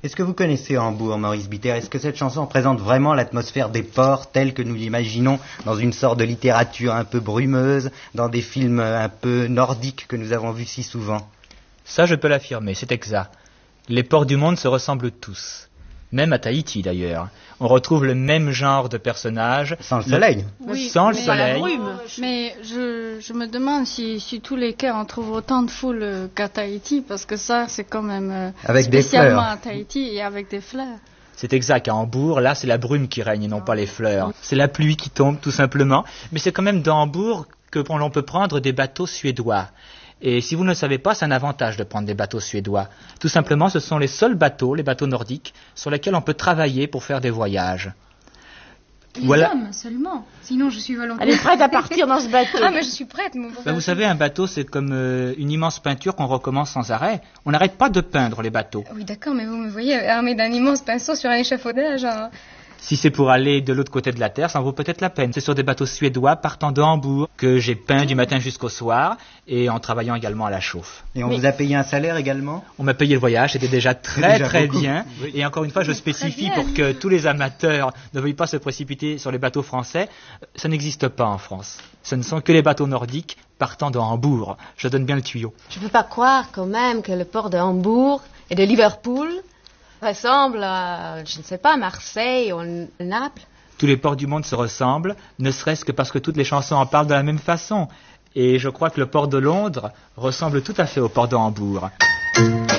Est-ce que vous connaissez Hambourg, Maurice Bitter? Est-ce que cette chanson représente vraiment l'atmosphère des ports telle que nous l'imaginons dans une sorte de littérature un peu brumeuse, dans des films un peu nordiques que nous avons vus si souvent? Ça, je peux l'affirmer, c'est exact. Les ports du monde se ressemblent tous. Même à Tahiti, d'ailleurs. On retrouve le même genre de personnages. Sans le soleil. Oui, sans le mais soleil. Mais je me demande si tous les quais on trouve autant de foule qu'à Tahiti, parce que ça, c'est quand même avec spécialement des fleurs. à Tahiti et avec des fleurs. C'est exact, à Hambourg, là, c'est la brume qui règne et non pas les fleurs. C'est la pluie qui tombe, tout simplement. Mais c'est quand même dans Hambourg que l'on peut prendre des bateaux suédois. Et si vous ne le savez pas, c'est un avantage de prendre des bateaux suédois. Tout simplement, ce sont les seuls bateaux, les bateaux nordiques, sur lesquels on peut travailler pour faire des voyages. Les hommes seulement. Sinon, je suis volontaire. Elle est prête à partir dans ce bateau. Ah, mais je suis prête, mon Vous savez, un bateau, c'est comme une immense peinture qu'on recommence sans arrêt. On n'arrête pas de peindre les bateaux. Oui, d'accord, mais vous me voyez armé d'un immense pinceau sur un échafaudage. Hein. Si c'est pour aller de l'autre côté de la terre, ça en vaut peut-être la peine. C'est sur des bateaux suédois partant de Hambourg que j'ai peint du matin jusqu'au soir et en travaillant également à la chauffe. Et on vous a payé un salaire également? On m'a payé le voyage, c'était déjà très beaucoup. bien. Oui. Et encore une fois, je spécifie pour que tous les amateurs ne veuillent pas se précipiter sur les bateaux français. Ça n'existe pas en France. Ce ne sont que les bateaux nordiques partant de Hambourg. Je donne bien le tuyau. Je ne peux pas croire quand même que le port de Hambourg et de Liverpool ressemble à, je ne sais pas, Marseille ou Naples. Tous les ports du monde se ressemblent, ne serait-ce que parce que toutes les chansons en parlent de la même façon. Et je crois que le port de Londres ressemble tout à fait au port de Hambourg.